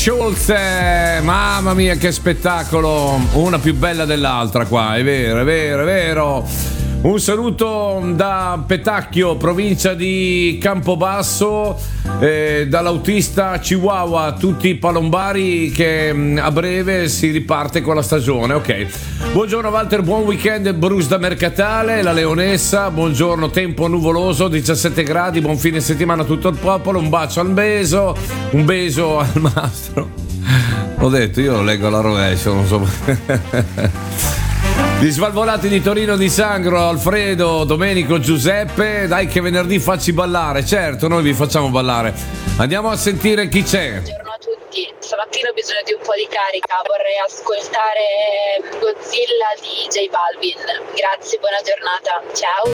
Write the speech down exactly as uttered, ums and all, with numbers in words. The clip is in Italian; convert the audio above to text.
Schulz, mamma mia che spettacolo, una più bella dell'altra qua, è vero, è vero, è vero. Un saluto da Petacchio, provincia di Campobasso, eh, dall'autista Chihuahua a tutti i palombari che mh, a breve si riparte con la stagione. Ok, buongiorno Walter, buon weekend Bruce da Mercatale, la Leonessa, buongiorno, tempo nuvoloso, diciassette gradi, buon fine settimana a tutto il popolo, un bacio al beso, un beso al mastro. Ho detto, io lo leggo alla rovescia, non so. Gli Svalvolati di Torino di Sangro, Alfredo, Domenico, Giuseppe, dai che venerdì facci ballare, certo, noi vi facciamo ballare. Andiamo a sentire chi c'è. Buongiorno a tutti, stamattina ho bisogno di un po' di carica, vorrei ascoltare Godzilla di J Balvin. Grazie, buona giornata, ciao.